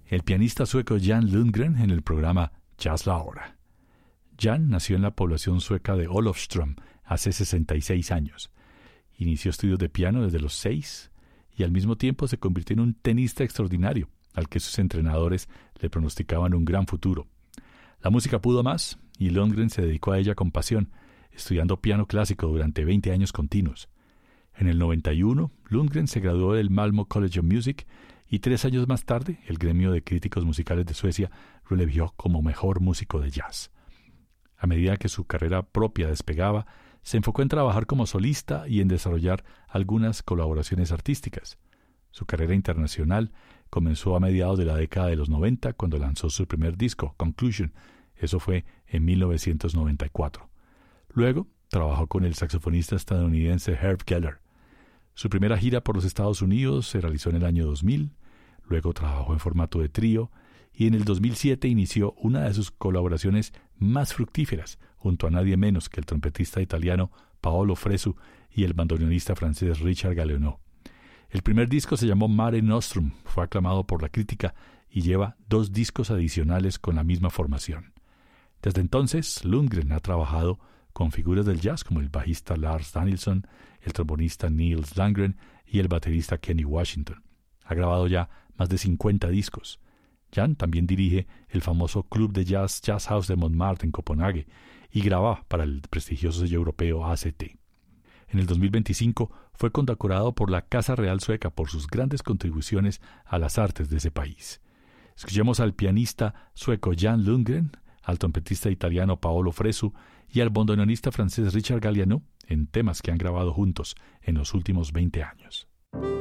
el pianista sueco Jan Lundgren en el programa Jazz la Hora. Jan nació en la población sueca de Olofström hace 66 años. Inició estudios de piano desde los 6 y al mismo tiempo se convirtió en un tenista extraordinario, al que sus entrenadores le pronosticaban un gran futuro. La música pudo más y Lundgren se dedicó a ella con pasión, estudiando piano clásico durante 20 años continuos. En el 91, Lundgren se graduó del Malmö College of Music y 3 años más tarde, el gremio de críticos musicales de Suecia lo eligió como mejor músico de jazz. A medida que su carrera propia despegaba, se enfocó en trabajar como solista y en desarrollar algunas colaboraciones artísticas. Su carrera internacional comenzó a mediados de la década de los 90 cuando lanzó su primer disco, Conclusion. Eso fue en 1994. Luego trabajó con el saxofonista estadounidense Herb Geller. Su primera gira por los Estados Unidos se realizó en el año 2000, luego trabajó en formato de trío y en el 2007 inició una de sus colaboraciones más fructíferas junto a nadie menos que el trompetista italiano Paolo Fresu y el bandoneonista francés Richard Galliano. El primer disco se llamó Mare Nostrum, fue aclamado por la crítica y lleva 2 discos adicionales con la misma formación. Desde entonces, Lundgren ha trabajado con figuras del jazz como el bajista Lars Danielsson, el trombonista Nils Landgren y el baterista Kenny Washington. Ha grabado ya más de 50 discos. Jan también dirige el famoso club de jazz Jazz House de Montmartre en Copenhague y graba para el prestigioso sello europeo ACT. En el 2025 fue condecorado por la Casa Real Sueca por sus grandes contribuciones a las artes de ese país. Escuchemos al pianista sueco Jan Lundgren, al trompetista italiano Paolo Fresu y al bandoneonista francés Richard Galliano en temas que han grabado juntos en los últimos 20 años.